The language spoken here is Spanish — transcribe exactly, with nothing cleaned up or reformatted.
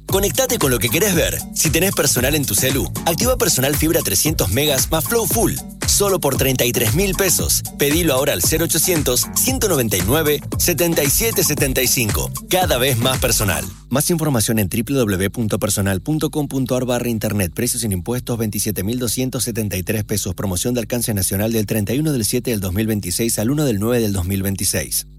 Conectate con lo que querés ver. Si tenés Personal en tu celu, activa Personal Fibra trescientos megas más Flow Full. Solo por treinta y tres mil pesos. Pedilo ahora al cero ochocientos, ciento noventa y nueve, setenta y siete setenta y cinco. Cada vez más personal. Más información en doble u doble u doble u punto personal punto com punto a r barra internet. Precios sin impuestos veintisiete mil doscientos setenta y tres pesos. Promoción de alcance nacional del treinta y uno del siete del dos mil veintiséis al uno del nueve del dos mil veintiséis.